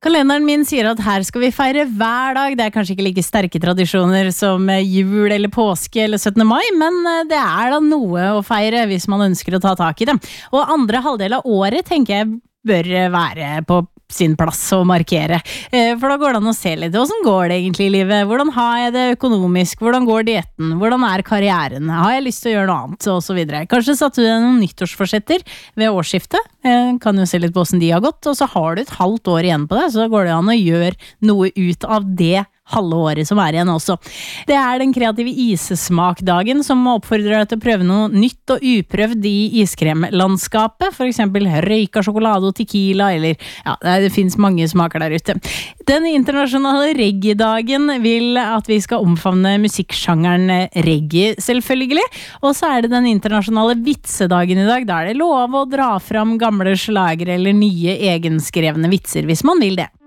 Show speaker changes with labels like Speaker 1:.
Speaker 1: Kalenderen min sier at her skal vi feire hver dag. Det kanskje ikke like sterke tradisjoner som jul eller påske eller 17. mai, men det da noe å feire hvis man ønsker å ta tak i det. Og andre halvdel av året tenker jeg bør være på sin plass å markere. For da går det an å se litt. Hvordan går det egentlig i livet? Hvordan har jeg det økonomisk? Hvordan går dietten? Hvordan karrieren? Har jeg lyst til å gjøre noe annet? Og så videre. Kanskje satte du deg noen nyttårsforsetter ved årsskiftet. Kan jo se litt på hvordan de har gått. Og så har du et halvt år igjen på det, så da går det an å gjøre noe ut av det halve året som igjen også. Det den kreative isesmakdagen som oppfordrer deg til å prøve noe nytt og uprøvd i iskremlandskapet, for eksempel røyka sjokolade og tequila, eller det finnes mange smaker der ute. Den internasjonale reggae-dagen vil at vi skal omfavne musikksjangeren reggae, selvfølgelig, og så det den internasjonale vitsedagen i dag. Da det lov å dra fram gamle slagere eller nye egenskrevne vitser, hvis man vil det.